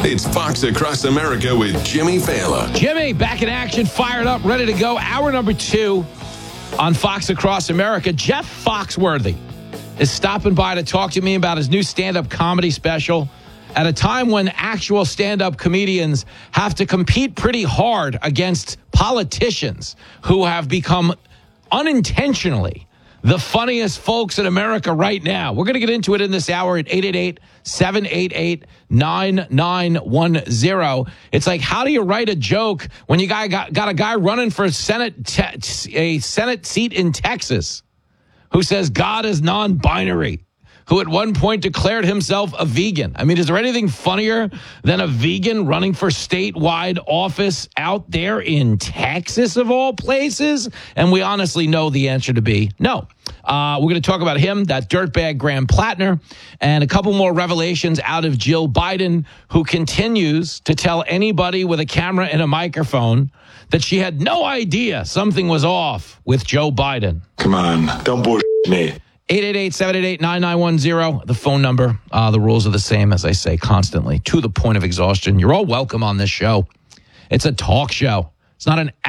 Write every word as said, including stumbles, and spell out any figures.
It's Fox Across America with Jimmy Fallon. Jimmy, back in action, fired up, ready to go. Hour number two on Fox Across America. Jeff Foxworthy is stopping by to talk to me about his new stand-up comedy special at a time when actual stand-up comedians have to compete pretty hard against politicians who have become unintentionally the funniest folks in America right now. We're going to get into it in this hour at eight eight eight, seven eight eight, nine nine one zero. It's like, how do you write a joke when you got, got, got a guy running for Senate te- a Senate seat in Texas who says God is non-binary, who at one point declared himself a vegan? I mean, is there anything funnier than a vegan running for statewide office out there in Texas, of all places? And we honestly know the answer to be no. Uh, we're going to talk about him, that dirtbag Graham Plattner, and a couple more revelations out of Jill Biden, who continues to tell anybody with a camera and a microphone that she had no idea something was off with Joe Biden. Come on, don't bullshit me. eight eight eight, seven eight eight, nine nine one zero, the phone number. Uh, the rules are the same, as I say, constantly, to the point of exhaustion. You're all welcome on this show. It's a talk show. It's not an